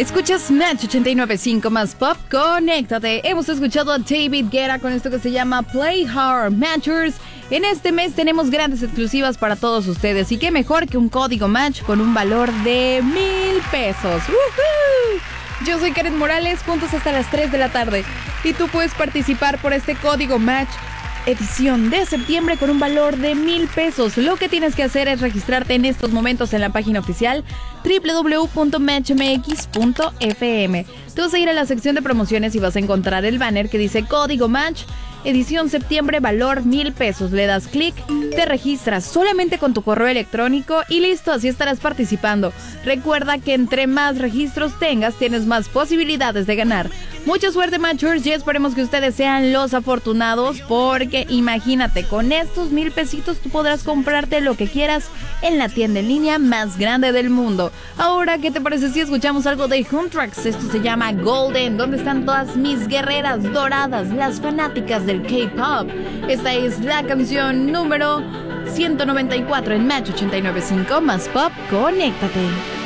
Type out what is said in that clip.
Escuchas Match 89.5 más Pop, conéctate. Hemos escuchado a David Guetta con esto que se llama Play Hard Matchers. En este mes tenemos grandes exclusivas para todos ustedes. Y qué mejor que un código Match con un valor de 1,000 pesos. ¡Woohoo! Yo soy Karen Morales, juntos hasta las 3 de la tarde. Y tú puedes participar por este código Match edición de septiembre con un valor de 1,000 pesos. Lo que tienes que hacer es registrarte en estos momentos en la página oficial www.matchmx.fm. Tú vas a ir a la sección de promociones y vas a encontrar el banner que dice código Match edición septiembre, valor 1,000 pesos. Le das clic, te registras solamente con tu correo electrónico y listo, así estarás participando. Recuerda que entre más registros tengas, tienes más posibilidades de ganar. Mucha suerte, Matchers, y esperemos que ustedes sean los afortunados, porque imagínate, con estos 1,000 pesitos tú podrás comprarte lo que quieras en la tienda en línea más grande del mundo. Ahora, ¿qué te parece si escuchamos algo de Huntrax? Esto se llama Golden. ¿Dónde están todas mis guerreras doradas, las fanáticas del K-pop? Esta es la canción número 194 en Match 89.5 más Pop, conéctate.